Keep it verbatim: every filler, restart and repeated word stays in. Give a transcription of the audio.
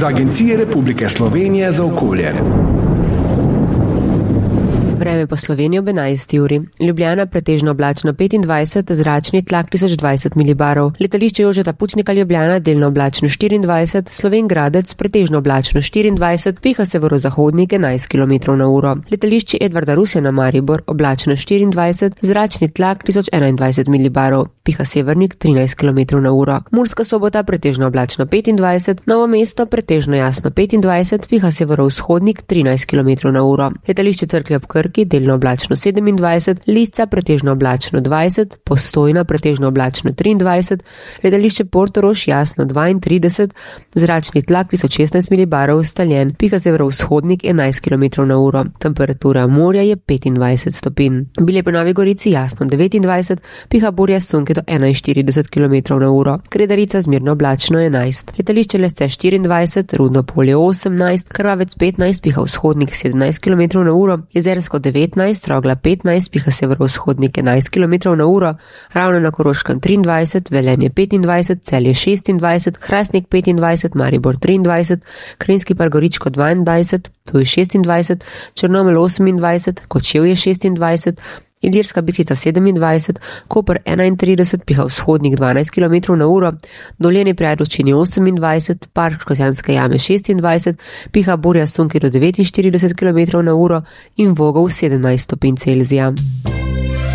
z Agencije Republike Slovenije za okolje. Vreme po Sloveniji ob enajsti uri. Ljubljana pretežno oblačno petindvajset, zračni tlak tisoč dvajset milibarov. Letališče Jožeta Pučnika Ljubljana delno oblačno štiriindvajset, Slovenj Gradec pretežno oblačno štiriindvajset, piha severozahodnik enajst kilometrov na uro. Letališče Edvarda Rusjana Maribor oblačno štiriindvajset, zračni tlak tisoč enaindvajset milibarov, piha severnik trinajst kilometrov na uro. Murska Sobota pretežno oblačno petindvajset, Novo mesto pretežno jasno petindvajset, piha severovzhodnik trinajst kilometrov na uro. Letališče Cerklje ob Krki delno oblačno sedemindvajset, Lisca pretežno oblačno dvajset, Postojna pretežno oblačno triindvajset, letališče Portorož jasno dvaintrideset, zračni tlak tisoč šestnajst milibarov ustaljen, piha severovzhodnik enajst kilometrov na uro. Temperatura morja je petindvajset stopinj. Bile pri Novi Gorici jasno devetindvajset, piha burja sunke do enainštirideset kilometrov na uro. Kredarica zmerno oblačno enajst. Letališče Lesce štiriindvajset, Rudno polje osemnajst, Krvavec petnajst, piha vzhodnik sedemnajst kilometrov na uro, Jezersko devetnajst, Rogla petnajst, piha severovzhodnik enajst kilometrov na uro, Ravno na Koroškem triindvajset, Velenje petindvajset, Celje šestindvajset, Hrastnik petindvajset, Maribor triindvajset, Kranjski Pargoričko dvaindvajset, Ptuj šestindvajset, Črnomelj osemindvajset, Kočevje šestindvajset, Ilirska Bistrica sedemindvajset, Koper enaintrideset, piha vzhodnik dvanajst kilometrov na uro, Dolenje pri Ajdovščini osemindvajset, Park Škocjanske jame šestindvajset, piha burja sunki do devetinštirideset kilometrov na uro in Vogov sedemnajst stopinj Celzija.